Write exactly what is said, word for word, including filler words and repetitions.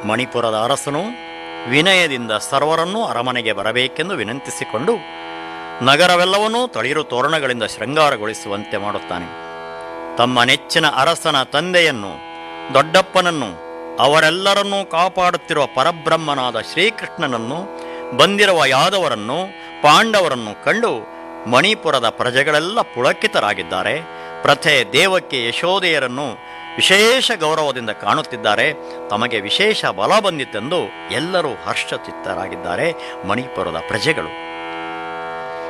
ಮಣಿಪುರದ ಅರಸನು ವಿನಯದಿಂದ ಸರ್ವರನ್ನೂ ಅರಮನೆಗೆ ಬರಬೇಕೆಂದು ವಿನಂತಿಸಿಕೊಂಡು ನಗರವೆಲ್ಲವನ್ನೂ ತಳಿರು ತೋರಣಗಳಿಂದ ಶೃಂಗಾರಗೊಳಿಸುವಂತೆ ಮಾಡುತ್ತಾನೆ. ತಮ್ಮ ನೆಚ್ಚಿನ ಅರಸನ ತಂದೆಯನ್ನು, ದೊಡ್ಡಪ್ಪನನ್ನು, ಅವರೆಲ್ಲರನ್ನೂ ಕಾಪಾಡುತ್ತಿರುವ ಪರಬ್ರಹ್ಮನಾದ ಶ್ರೀಕೃಷ್ಣನನ್ನು, ಬಂದಿರುವ ಯಾದವರನ್ನು, ಪಾಂಡವರನ್ನು ಕಂಡು ಮಣಿಪುರದ ಪ್ರಜೆಗಳೆಲ್ಲ ಪುಳಕಿತರಾಗಿದ್ದಾರೆ. ಪ್ರಥೆ ದೇವಕ್ಕೆ ಯಶೋದೆಯರನ್ನು ವಿಶೇಷ ಗೌರವದಿಂದ ಕಾಣುತ್ತಿದ್ದಾರೆ. ತಮಗೆ ವಿಶೇಷ ಬಲ ಬಂದಿತೆಂದು ಎಲ್ಲರೂ ಹರ್ಷಚಿತ್ತರಾಗಿದ್ದಾರೆ ಮಣಿಪುರದ ಪ್ರಜೆಗಳು.